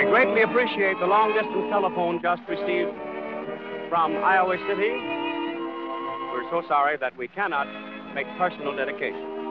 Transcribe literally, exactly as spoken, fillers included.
We greatly appreciate the long-distance telephone just received from Iowa City. We're so sorry that we cannot make personal dedication.